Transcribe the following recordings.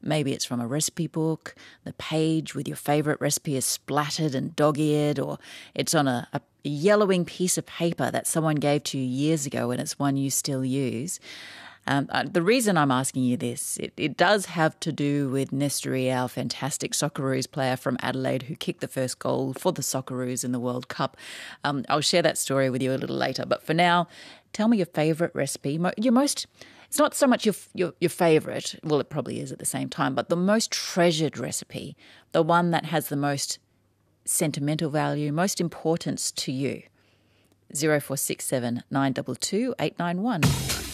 Maybe it's from a recipe book, the page with your favourite recipe is splattered and dog-eared, or it's on a yellowing piece of paper that someone gave to you years ago and it's one you still use. The reason I'm asking you this, it does have to do with Nestori, our fantastic Socceroos player from Adelaide who kicked the first goal for the Socceroos in the World Cup. I'll share that story with you a little later. But for now, tell me your favourite recipe, your most... It's not so much your favourite, well, it probably is at the same time, but the most treasured recipe, the one that has the most sentimental value, most importance to you. 0467 922 891.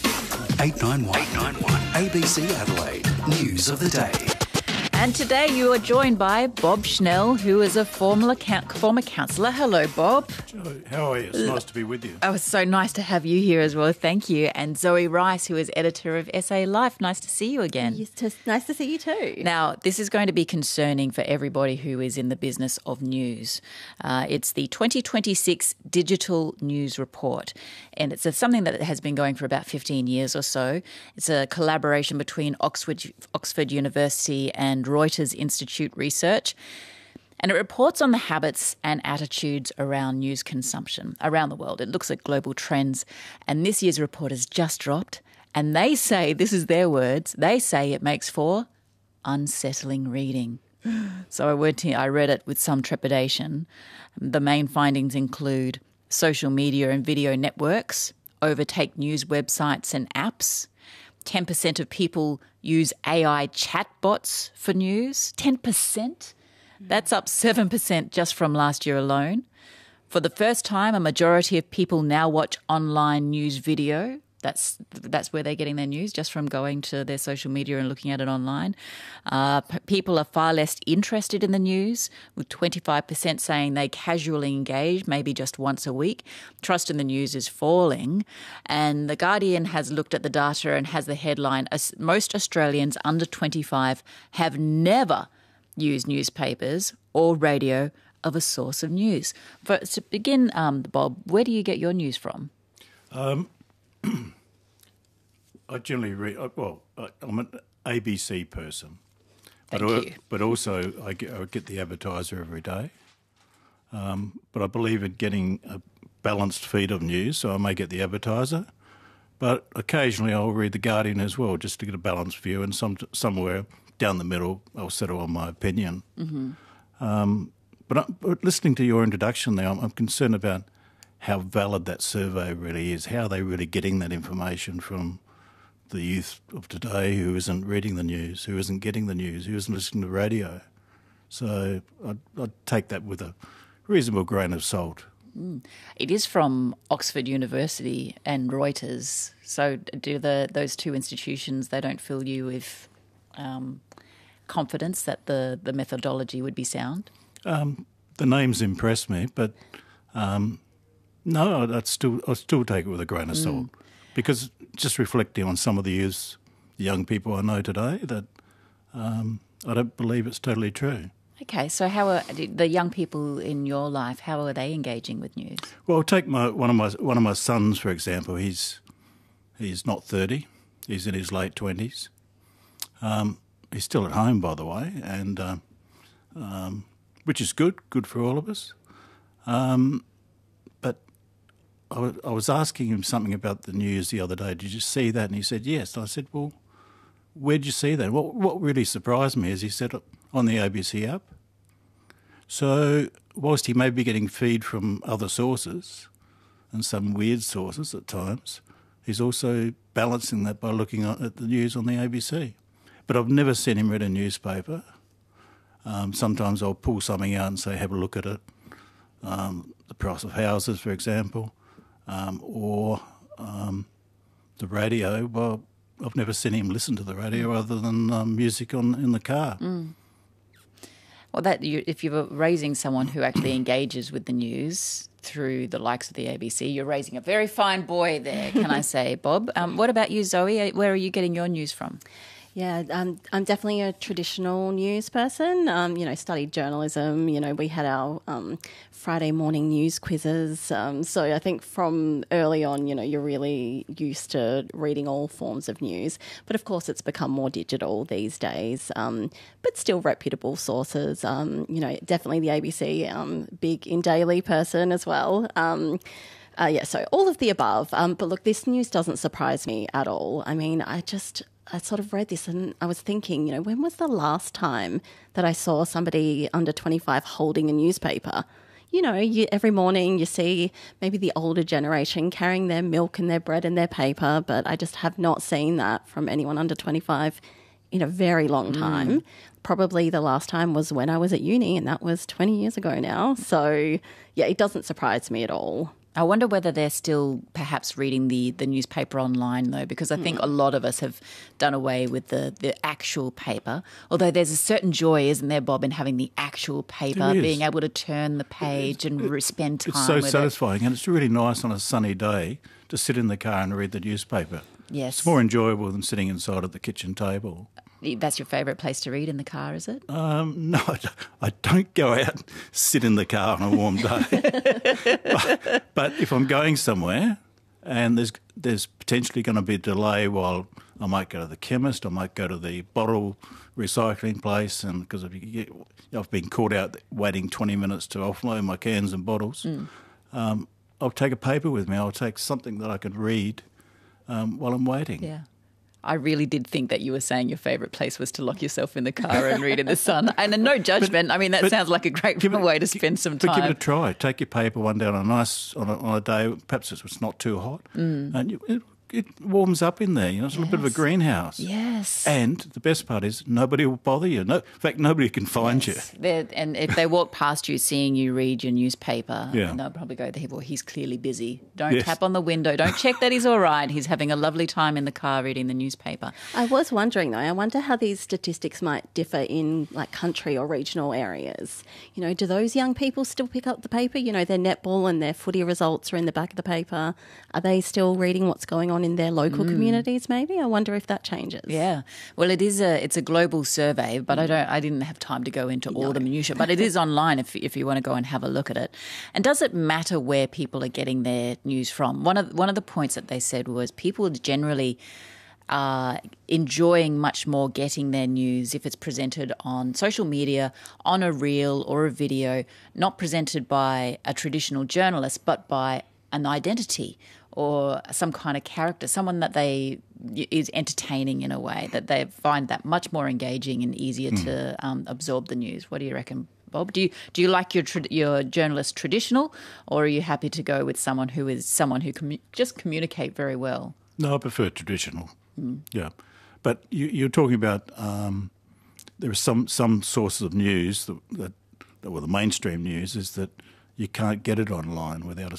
891 ABC Adelaide News of the Day. And today you are joined by Bob Schnell, who is a former councillor. Hello, Bob. Joe, how are you? It's nice to be with you. Oh, it's so nice to have you here as well. Thank you. And Zoe Rice, who is editor of SA Life. Nice to see you again. Yes, nice to see you too. Now, this is going to be concerning for everybody who is in the business of news. It's the 2026 Digital News Report, and it's something that has been going for about 15 years or so. It's a collaboration between Oxford University and Reuters Institute Research, and it reports on the habits and attitudes around news consumption around the world. It looks at global trends, and this year's report has just dropped, and they say, this is their words, they say it makes for unsettling reading. So I read it with some trepidation. The main findings include social media and video networks overtake news websites and apps. 10% of people use AI chatbots for news. 10%? That's up 7% just from last year alone. For the first time, a majority of people now watch online news video. That's where they're getting their news, just from going to their social media and looking at it online. People are far less interested in the news, with 25% saying they casually engage, maybe just once a week. Trust in the news is falling. And The Guardian has looked at the data and has the headline, most Australians under 25 have never used newspapers or radio of a source of news. To begin, Bob, where do you get your news from? I generally read, I'm an ABC person. Thank you. But also I get the Advertiser every day. But I believe in getting a balanced feed of news, so I may get the Advertiser. But occasionally I'll read The Guardian as well, just to get a balanced view, and somewhere down the middle I'll settle on my opinion. Mm-hmm. But listening to your introduction there, I'm concerned about how valid that survey really is, how they're really getting that information from the youth of today who isn't reading the news, who isn't getting the news, who isn't listening to radio. So I'd take that with a reasonable grain of salt. It is from Oxford University and Reuters. So do those two institutions, they don't fill you with confidence that the methodology would be sound? The names impress me, but no, I'd still take it with a grain of salt, because just reflecting on some of the young people I know today, that I don't believe it's totally true. Okay, so how are the young people in your life? How are they engaging with news? Well, take one of my sons for example. He's not 30; he's in his late 20s. He's still at home, by the way, and which is good for all of us. But I was asking him something about the news the other day. Did you see that? And he said yes. And I said, well, where did you see that? What really surprised me is he said on the ABC app. So whilst he may be getting feed from other sources and some weird sources at times, he's also balancing that by looking at the news on the ABC. But I've never seen him read a newspaper. Sometimes I'll pull something out and say, have a look at it. The price of houses, for example, or the radio. Well, I've never seen him listen to the radio other than music in the car. Well, if you're raising someone who actually engages with the news through the likes of the ABC, you're raising a very fine boy there, can I say, Bob? What about you, Zoe? Where are you getting your news from? Yeah, I'm definitely a traditional news person. Studied journalism. We had our Friday morning news quizzes. So I think from early on, you're really used to reading all forms of news. But of course, it's become more digital these days. But still reputable sources. Definitely the ABC. Big in daily person as well. So all of the above. But look, this news doesn't surprise me at all. I mean, I sort of read this and I was thinking, when was the last time that I saw somebody under 25 holding a newspaper? Every morning you see maybe the older generation carrying their milk and their bread and their paper, but I just have not seen that from anyone under 25 in a very long time. Probably the last time was when I was at uni, and that was 20 years ago now. So, yeah, it doesn't surprise me at all. I wonder whether they're still perhaps reading the newspaper online, though, because I think a lot of us have done away with the actual paper. Although there's a certain joy, isn't there, Bob, in having the actual paper, being able to turn the page and spend time with it. It's so satisfying, and it's really nice on a sunny day to sit in the car and read the newspaper. Yes. It's more enjoyable than sitting inside at the kitchen table. That's your favourite place to read in the car, is it? No, I don't go out and sit in the car on a warm day. but if I'm going somewhere and there's potentially going to be a delay while I might go to the chemist, I might go to the bottle recycling place, and because I've been caught out waiting 20 minutes to offload my cans and bottles, I'll take a paper with me. I'll take something that I can read while I'm waiting. Yeah. I really did think that you were saying your favourite place was to lock yourself in the car and read in the sun. And no judgment. That sounds like a great way to spend some time. But give it a try. Take your paper one day on a day, perhaps it's not too hot, and it warms up in there. It's a little bit of a greenhouse. Yes. And the best part is nobody will bother you. In fact, nobody can find you. And if they walk past you seeing you read your newspaper, Yeah. they'll probably go, well, he's clearly busy. Don't tap on the window. Don't check that he's all right. He's having a lovely time in the car reading the newspaper. I was wondering, though, I wonder how these statistics might differ in like country or regional areas. Do those young people still pick up the paper? Their netball and their footy results are in the back of the paper. Are they still reading what's going on in their local communities, maybe? I wonder if that changes. Yeah. Well, it's a global survey, but I didn't have time to go into all the minutiae, but it is online if you want to go and have a look at it. And does it matter where people are getting their news from? One of the points that they said was people generally are enjoying much more getting their news if it's presented on social media, on a reel or a video, not presented by a traditional journalist, but by an identity or some kind of character, someone that is entertaining in a way, that they find that much more engaging and easier to absorb the news. What do you reckon, Bob? Do you like your journalist traditional, or are you happy to go with someone who can just communicate very well? No, I prefer traditional. Yeah, but you're talking about there are some sources of news that were the mainstream news is that you can't get it online without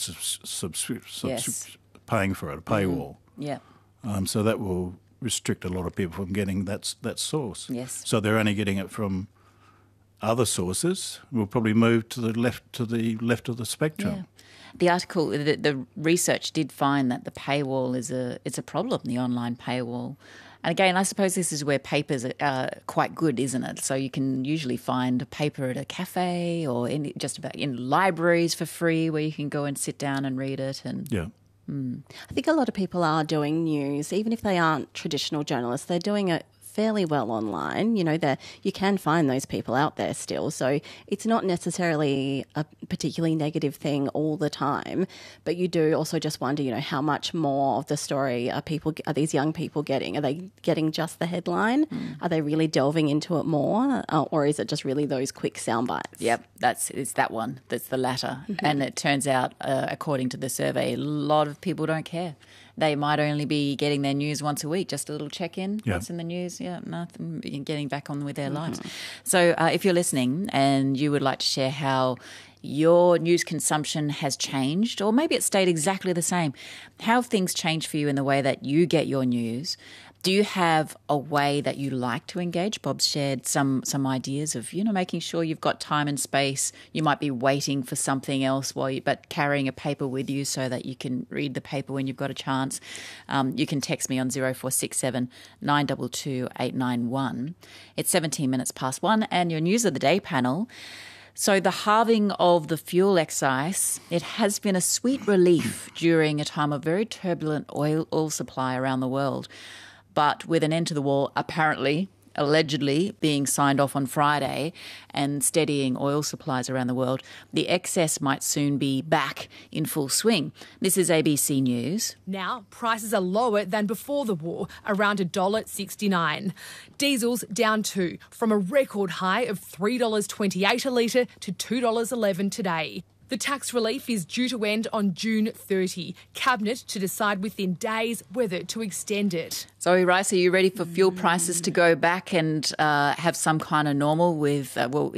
paying for it, a paywall. Yeah. So that will restrict a lot of people from getting that source. Yes. So they're only getting it from other sources. We'll probably move to the left of the spectrum. Yeah. The article, the research did find that the paywall it's a problem, the online paywall. And again, I suppose this is where papers are quite good, isn't it? So you can usually find a paper at a cafe or in libraries for free where you can go and sit down and read it. Yeah. I think a lot of people are doing news, even if they aren't traditional journalists, they're doing it fairly well online. You can find those people out there still. So it's not necessarily a particularly negative thing all the time, but you do also just wonder, how much more of the story are these young people getting? Are they getting just the headline? Are they really delving into it more? Or is it just really those quick sound bites? Yep, it's that one. That's the latter. And it turns out, according to the survey, a lot of people don't care. They might only be getting their news once a week, just a little check-in. Yeah. What's in the news? Yeah, nothing. Getting back on with their lives. So if you're listening and you would like to share how your news consumption has changed, or maybe it stayed exactly the same, how have things changed for you in the way that you get your news? Do you have a way that you like to engage? Bob's shared some ideas of, making sure you've got time and space. You might be waiting for something else but carrying a paper with you so that you can read the paper when you've got a chance. You can text me on 0467 922 891. It's 17 minutes past 1, and your News of the Day panel. So the halving of the fuel excise, it has been a sweet relief during a time of very turbulent oil supply around the world. But with an end to the war allegedly being signed off on Friday and steadying oil supplies around the world, the excess might soon be back in full swing. This is ABC News. Now, prices are lower than before the war, around $1.69. Diesel's down too, from a record high of $3.28 a litre to $2.11 today. The tax relief is due to end on June 30. Cabinet to decide within days whether to extend it. Zoe Rice, are you ready for fuel prices to go back and have some kind of normal with,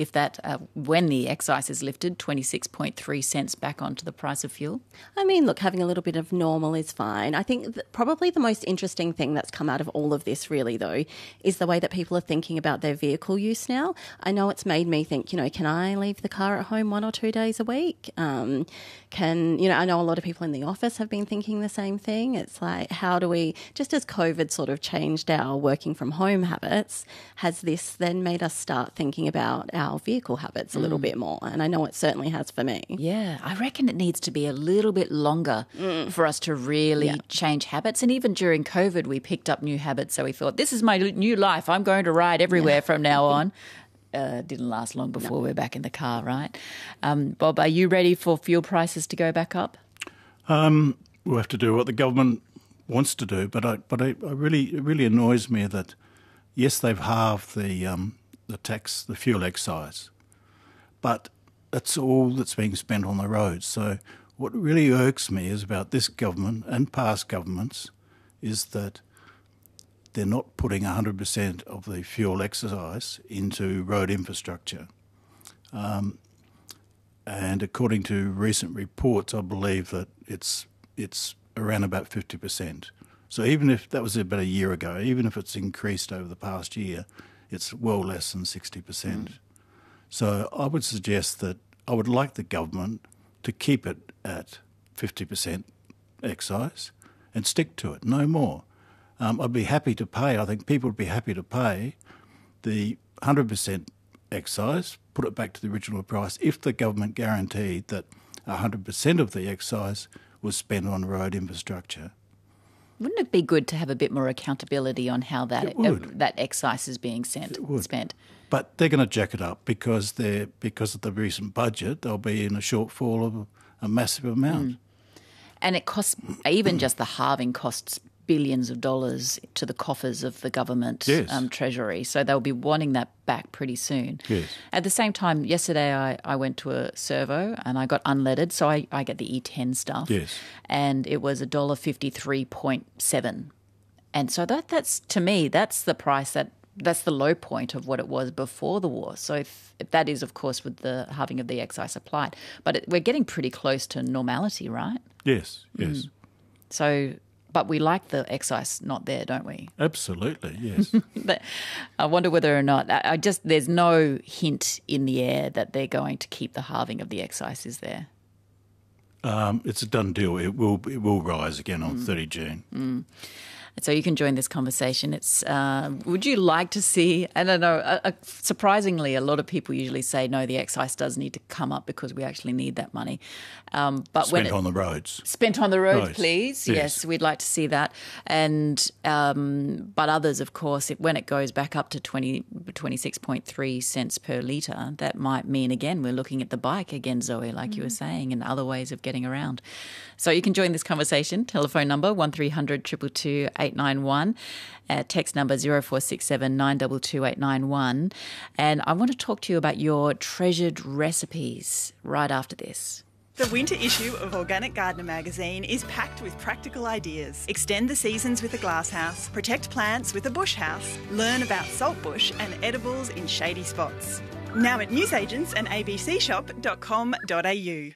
when the excise is lifted, 26.3 cents back onto the price of fuel? I mean, look, having a little bit of normal is fine. I think probably the most interesting thing that's come out of all of this really, though, is the way that people are thinking about their vehicle use now. I know it's made me think, can I leave the car at home 1 or 2 days a week? I know a lot of people in the office have been thinking the same thing. It's like, how do we, just as COVID sort of changed our working from home habits, has this then made us start thinking about our vehicle habits a little bit more? And I know it certainly has for me. Yeah, I reckon it needs to be a little bit longer for us to really change habits. And even during COVID, we picked up new habits. So we thought, this is my new life. I'm going to ride everywhere from now on. Didn't last long before we're back in the car, right? Bob, are you ready for fuel prices to go back up? We'll have to do what the government wants to do, but it really annoys me that, yes, they've halved the tax, the fuel excise, but that's all that's being spent on the roads. So what really irks me is about this government and past governments is that they're not putting 100% of the fuel excise into road infrastructure. And according to recent reports, I believe that it's around about 50%. So even if that was about a year ago, even if it's increased over the past year, it's well less than 60%. So I would suggest that I would like the government to keep it at 50% excise and stick to it, no more. I'd be happy to pay, I think people would be happy to pay the 100% excise, put it back to the original price, if the government guaranteed that 100% of the excise was spent on road infrastructure. Wouldn't it be good to have a bit more accountability on how that excise is being spent? But they're going to jack it up because of the recent budget, they'll be in a shortfall of a massive amount. And it costs, even just the halving costs billions of dollars to the coffers of the government treasury. So they'll be wanting that back pretty soon. Yes. At the same time, yesterday I went to a servo and I got unleaded, so I get the E10 stuff. Yes. And it was $1.53.7. And so that's, to me, that's the price that's the low point of what it was before the war. So if that is, of course, with the halving of the excise applied. But we're getting pretty close to normality, right? Yes. So... But we like the excise not there, don't we? Absolutely, yes. But I wonder whether or not, there's no hint in the air that they're going to keep the halving of the excise, is there? It's a done deal. It will rise again on 30 June. So you can join this conversation. It's would you like to see, I don't know, surprisingly, a lot of people usually say, no, the excise does need to come up because we actually need that money. But Spent on the roads. Spent on the roads, please. Yes, we'd like to see that. And but others, of course, when it goes back up to 26.3 cents per litre, that might mean, again, we're looking at the bike again, Zoe, like you were saying, and other ways of getting around. So you can join this conversation. Telephone number 1300 222 891, text number 0467 922 891. And I want to talk to you about your treasured recipes right after this. The winter issue of Organic Gardener magazine is packed with practical ideas. Extend the seasons with a glasshouse, protect plants with a bush house, learn about saltbush and edibles in shady spots. Now at newsagents and abcshop.com.au.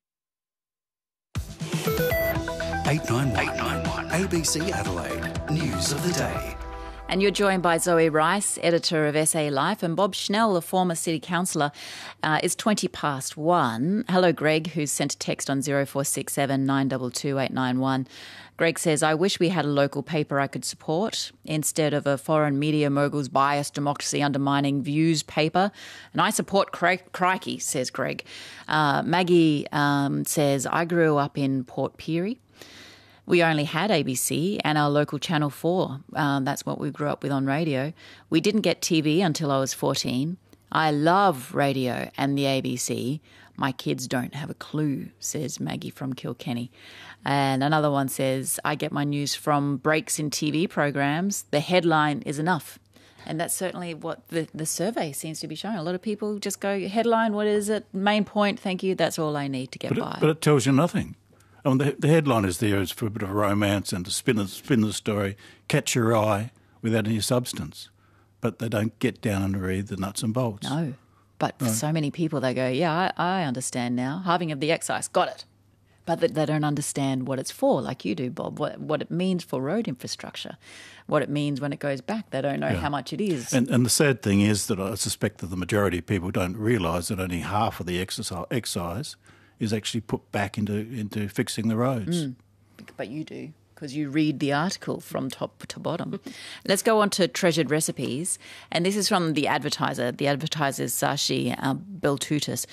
891 ABC Adelaide. News of the day. And you're joined by Zoe Rice, editor of SA Life, and Bob Schnell, a former city councillor. It's 1:20. Hello, Greg, who's sent a text on 0467 922 891. Greg says, I wish we had a local paper I could support instead of a foreign media mogul's biased democracy undermining views paper. And I support Crikey, says Greg. Maggie says, I grew up in Port Pirie. We only had ABC and our local Channel 4. That's what we grew up with on radio. We didn't get TV until I was 14. I love radio and the ABC. My kids don't have a clue, says Maggie from Kilkenny. And another one says, I get my news from breaks in TV programs. The headline is enough. And that's certainly what the survey seems to be showing. A lot of people just go, headline, what is it? Main point, thank you. That's all I need to get by. But it tells you nothing. I mean, the headline is there is for a bit of romance and to spin the story, catch your eye without any substance. But they don't get down and read the nuts and bolts. No. But for so many people, they go, yeah, I understand now. Halving of the excise, got it. But they don't understand what it's for, like you do, Bob, what it means for road infrastructure, what it means when it goes back. They don't know how much it is. And the sad thing is that I suspect that the majority of people don't realise that only half of the excise is actually put back into fixing the roads. But you do, because you read the article from top to bottom. Let's go on to treasured recipes. And this is from The Advertiser. The Advertiser is Sashi Baltutis,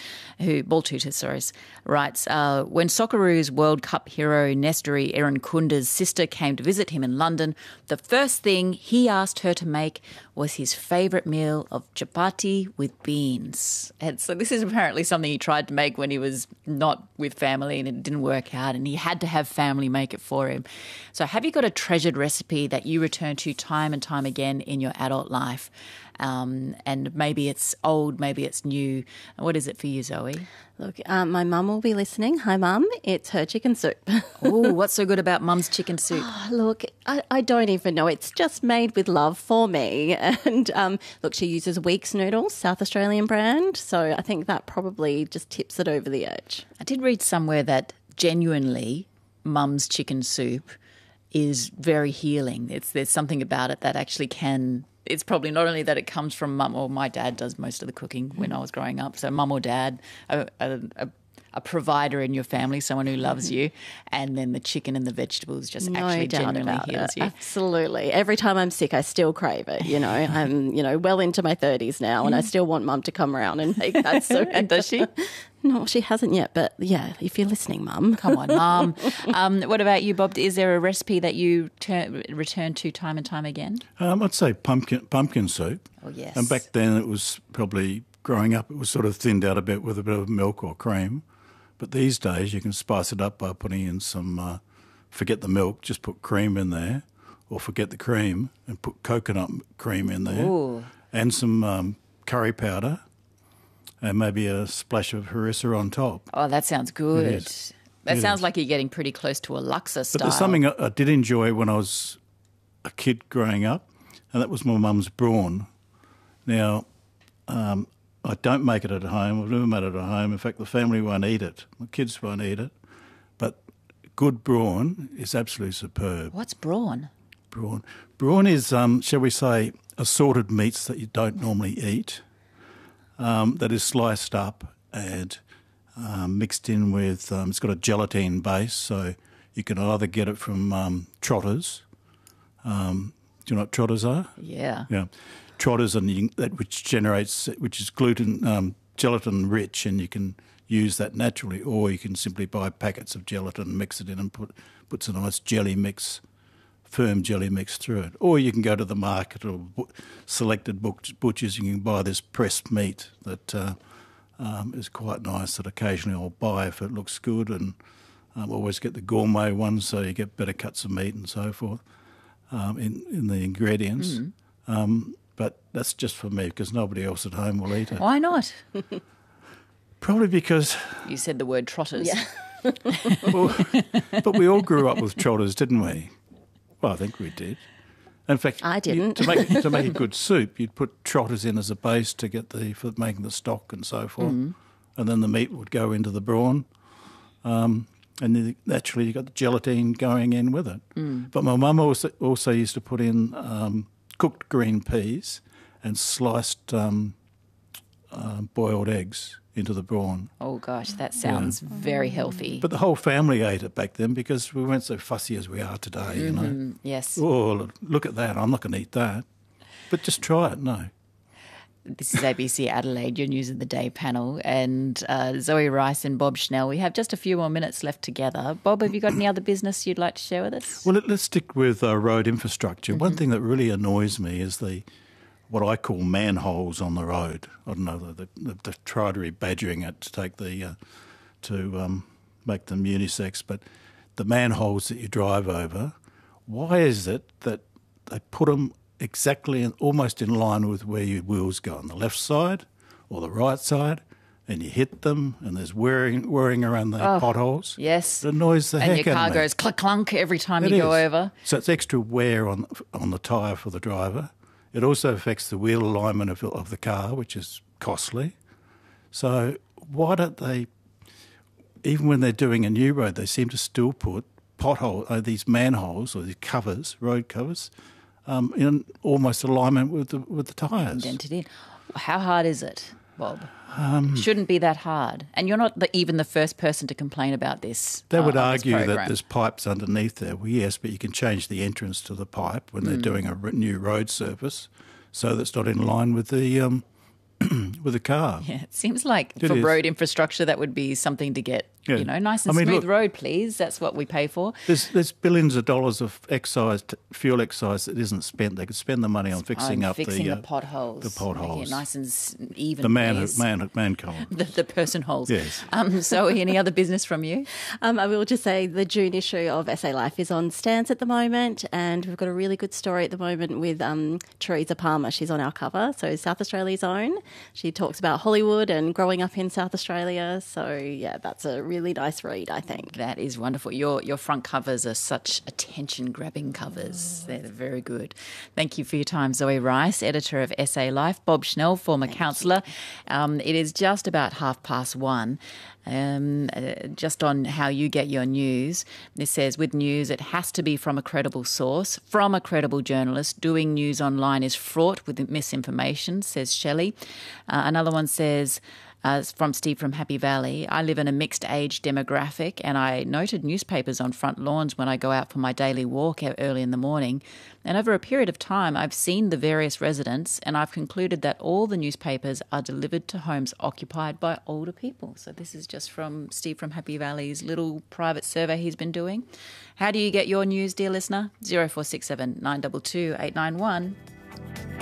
writes, when Socceroos World Cup hero Nestori Irankunda's sister came to visit him in London, the first thing he asked her to make was his favourite meal of chapati with beans. And so this is apparently something he tried to make when he was not with family and it didn't work out, and he had to have family make it for him. So have you got a treasured recipe that you return to time and time again in your adult life? And maybe it's old, maybe it's new. What is it for you, Zoe? Look, my mum will be listening. Hi, Mum. It's her chicken soup. Oh, what's so good about Mum's chicken soup? Look, I don't even know. It's just made with love for me. And look, she uses Weeks noodles, South Australian brand. So I think that probably just tips it over the edge. I did read somewhere that genuinely Mum's chicken soup is very healing. There's something about it that actually can. It's probably not only that it comes from mum, or my dad does most of the cooking when I was growing up. So mum or dad, a provider in your family, someone who loves you, and then the chicken and the vegetables just actually genuinely heals you. Absolutely. Every time I'm sick, I still crave it. You know, I'm well into my 30s now, and I still want Mum to come around and make that soup. And does she? No, she hasn't yet, but yeah, if you're listening, Mum. Come on, Mum. What about you, Bob? Is there a recipe that you return to time and time again? I'd say pumpkin soup. Oh, yes. And back then it was probably, growing up, it was sort of thinned out a bit with a bit of milk or cream. But these days you can spice it up by putting in some, forget the milk, just put cream in there, or forget the cream and put coconut cream in there. Ooh. And some curry powder. And maybe a splash of harissa on top. Oh, that sounds good. Yes. That It sounds is. like you're getting pretty close to a laksa style. But there's something I did enjoy when I was a kid growing up, and that was my mum's brawn. Now, I don't make it at home. I've never made it at home. In fact, the family won't eat it. My kids won't eat it. But good brawn is absolutely superb. What's brawn? Brawn is, shall we say, assorted meats that you don't normally eat. That is sliced up and mixed in with, it's got a gelatine base, so you can either get it from trotters. Do you know what trotters are? Yeah. Yeah. Trotters, which is gluten, gelatin rich, and you can use that naturally, or you can simply buy packets of gelatin, mix it in and put some nice jelly mix, firm jelly mix through it. Or you can go to the market or selected butchers, you can buy this pressed meat that is quite nice, that occasionally I'll buy if it looks good, and always get the gourmet ones so you get better cuts of meat and so forth in the ingredients. But that's just for me because nobody else at home will eat it. Why not? Probably because... You said the word trotters. Yeah. But we all grew up with trotters, didn't we? Well, I think we did. In fact, I didn't. To make a good soup, you'd put trotters in as a base to get for making the stock and so forth, and then the meat would go into the brawn, and then naturally you got the gelatine going in with it. But my mum also used to put in cooked green peas and sliced boiled eggs into the brawn. Oh, gosh, that sounds very healthy. But the whole family ate it back then because we weren't so fussy as we are today, you know. Yes. Oh, look at that. I'm not going to eat that. But just try it, no. This is ABC Adelaide, your News of the Day panel, and Zoe Rice and Bob Schnell. We have just a few more minutes left together. Bob, have you got any other business you'd like to share with us? Well, let's stick with road infrastructure. One thing that really annoys me is what I call manholes on the road. I don't know, they try to be badgering it to take to make them unisex, but the manholes that you drive over, why is it that they put them exactly almost in line with where your wheels go, on the left side or the right side, and you hit them and there's whirring around the potholes? Yes. It annoys the heck out of me. And your car goes clunk every time you It go is. over. So it's extra wear on the tyre for the driver. It also affects the wheel alignment of the car, which is costly. So why don't they, even when they're doing a new road, they seem to still put these manholes or these covers, road covers, in almost alignment with the tyres. Indented in. How hard is it, Bob? Shouldn't be that hard. And you're not even the first person to complain about this. They would on this argue that program. there's pipes underneath there. Well, yes, but you can change the entrance to the pipe when they're doing a new road surface, so that's not in line with the with the car. Yeah, it seems like It for is. road infrastructure that would be something to get, Yeah. nice and I mean, smooth look- road, please. That's what we pay for. There's billions of dollars of fuel excise that isn't spent. They could spend the money on fixing I'm up fixing the the potholes. the potholes. Making it nice and even. the please. man column. The person holes. Yes. So any other business from you? I will just say the June issue of SA Life is on stands at the moment, and we've got a really good story at the moment with Teresa Palmer. She's on our cover, so South Australia's own. She talks about Hollywood and growing up in South Australia. So, yeah, that's a really nice read, I think. That is wonderful. Your front covers are such attention-grabbing covers. They're very good. Thank you for your time, Zoe Rice, editor of SA Life. Bob Schnell, former councillor. It is just about 1:30. Just on how you get your news. This says, with news, it has to be from a credible source, from a credible journalist. Doing news online is fraught with misinformation, says Shelley. Another one says, from Steve from Happy Valley, I live in a mixed age demographic and I noted newspapers on front lawns when I go out for my daily walk early in the morning. And over a period of time, I've seen the various residents and I've concluded that all the newspapers are delivered to homes occupied by older people. So this is just from Steve from Happy Valley's little private survey he's been doing. How do you get your news, dear listener? 0467 922 891.